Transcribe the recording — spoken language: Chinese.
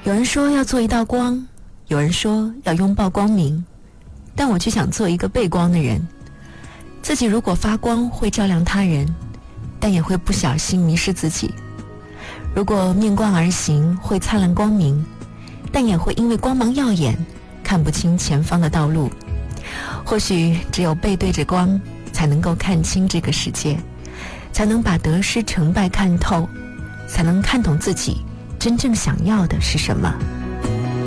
有人说要做一道光，有人说要拥抱光明，但我却想做一个背光的人。自己如果发光会照亮他人，但也会不小心迷失自己。如果面光而行会灿烂光明，但也会因为光芒耀眼看不清前方的道路。或许只有背对着光，才能够看清这个世界，才能把得失成败看透，才能看懂自己真正想要的是什么。